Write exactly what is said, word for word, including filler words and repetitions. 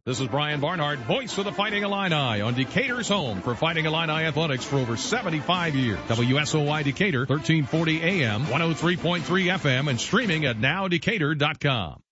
This is Brian Barnhart, voice of the Fighting Illini, on Decatur's home for Fighting Illini athletics for over seventy-five years. W S O Y Decatur, thirteen forty A M, one oh three point three F M, and streaming at now decatur dot com.